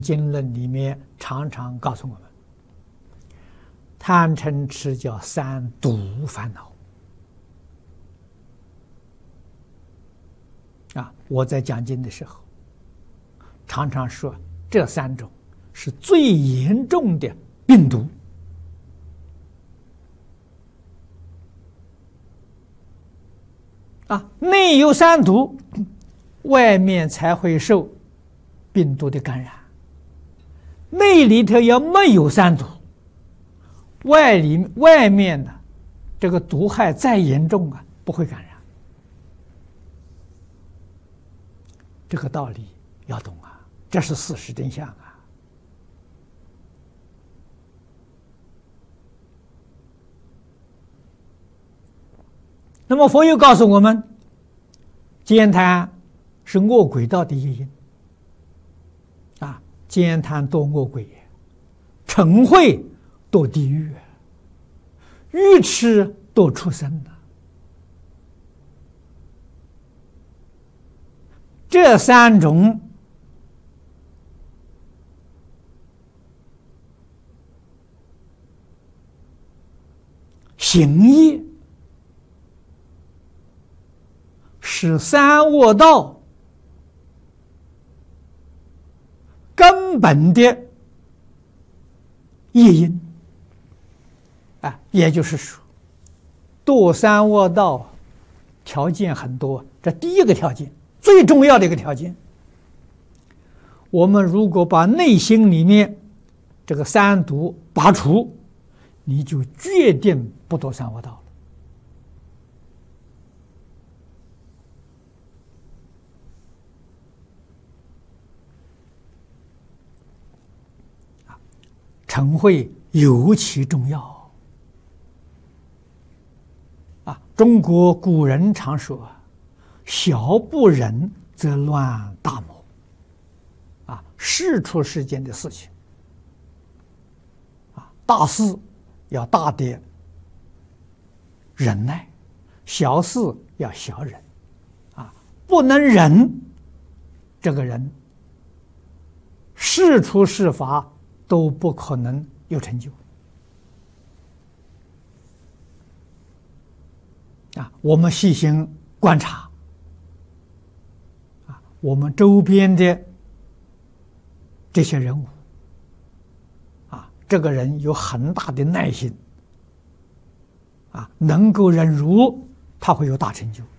经论里面常常告诉我们，贪嗔痴叫三毒烦恼。我在讲经的时候，常常说这三种是最严重的病毒。内有三毒，外面才会受病毒的感染。内里头要没有三毒，外面呢，这个毒害再严重不会感染。这个道理要懂这是事实真相那么佛又告诉我们，奸贪是恶鬼道的业因奸贪堕恶鬼，嗔恚堕地狱，愚痴堕畜生这三种行业是三恶道根本的业因也就是说，堕三恶道条件很多，这第一个条件，最重要的一个条件，我们如果把内心里面这个三毒拔除，你就决定不堕三恶道了。嗔恚尤其重要中国古人常说小不忍则乱大谋事出世间的事情大事要大的忍耐，小事要小忍不能忍，这个人事出事发都不可能有成就我们细心观察我们周边的这些人物这个人有很大的耐心能够忍辱，他会有大成就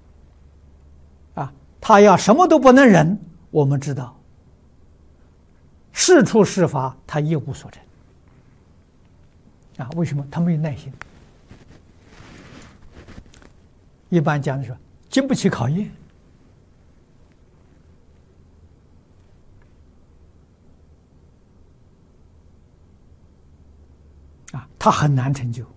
他要什么都不能忍，我们知道事出事发他一无所成为什么？他没有耐心。一般讲说经不起考验他很难成就。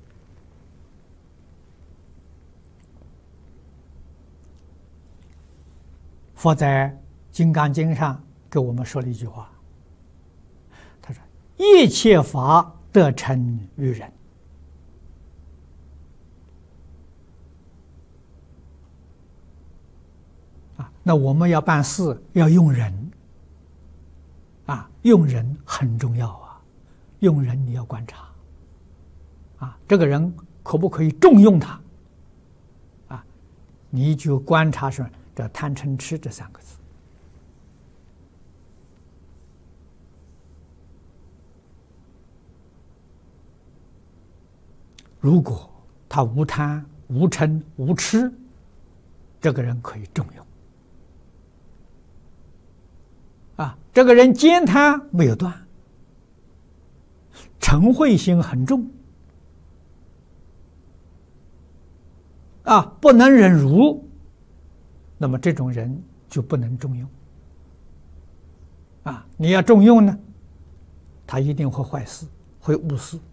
佛在《金刚经》上给我们说了一句话，他说一切法得成于人那我们要办事要用人用人很重要用人你要观察这个人可不可以重用他你就观察说这贪嗔痴这三个字如果他无贪无嗔无痴，这个人可以重用这个人奸贪没有断，嗔恚心很重不能忍辱，那么这种人就不能重用你要重用呢，他一定会坏事，会误事